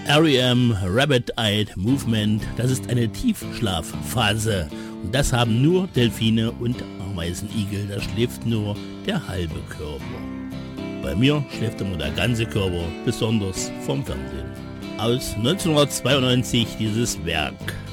REM Rabbit-Eyed Movement, das ist eine Tiefschlafphase. Und das haben nur Delfine und Ameisenigel, da schläft nur der halbe Körper. Bei mir schläft immer der ganze Körper, besonders vom Fernsehen. Aus 1992 dieses Werk.